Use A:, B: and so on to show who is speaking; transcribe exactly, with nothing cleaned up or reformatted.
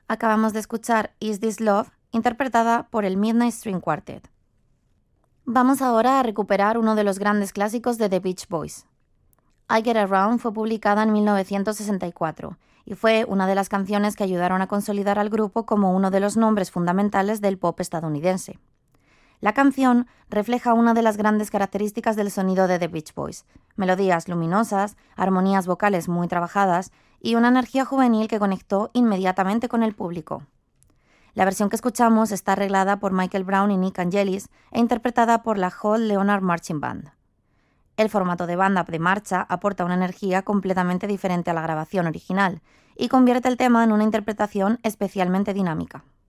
A: Acabamos de escuchar Is This Love, interpretada por el Midnight String Quartet. Vamos ahora a recuperar uno de los grandes clásicos de The Beach Boys. I Get Around fue publicada en mil novecientos sesenta y cuatro y fue una de las canciones que ayudaron a consolidar al grupo como uno de los nombres fundamentales del pop estadounidense. La canción refleja una de las grandes características del sonido de The Beach Boys: melodías luminosas, armonías vocales muy trabajadas y una energía juvenil que conectó inmediatamente con el público. La versión que escuchamos está arreglada por Michael Brown y Nick Angelis e interpretada por la Hall Leonard Marching Band. El formato de banda de marcha aporta una energía completamente diferente a la grabación original y convierte el tema en una interpretación especialmente dinámica.